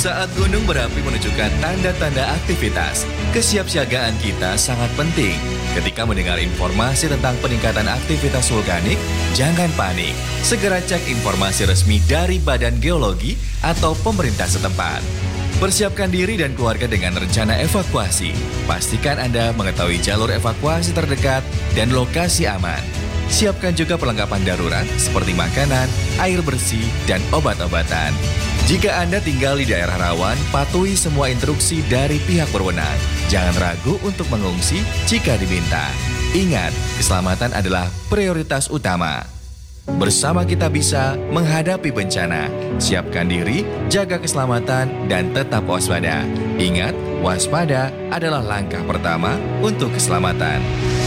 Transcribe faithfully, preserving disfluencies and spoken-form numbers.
Saat gunung berapi menunjukkan tanda-tanda aktivitas, kesiapsiagaan kita sangat penting. Ketika mendengar informasi tentang peningkatan aktivitas vulkanik, jangan panik. Segera cek informasi resmi dari Badan Geologi atau pemerintah setempat. Persiapkan diri dan keluarga dengan rencana evakuasi. Pastikan Anda mengetahui jalur evakuasi terdekat dan lokasi aman. Siapkan juga perlengkapan darurat seperti makanan, air bersih, dan obat-obatan. Jika Anda tinggal di daerah rawan, patuhi semua instruksi dari pihak berwenang. Jangan ragu untuk mengungsi jika diminta. Ingat, keselamatan adalah prioritas utama. Bersama kita bisa menghadapi bencana. Siapkan diri, jaga keselamatan, dan tetap waspada. Ingat, waspada adalah langkah pertama untuk keselamatan.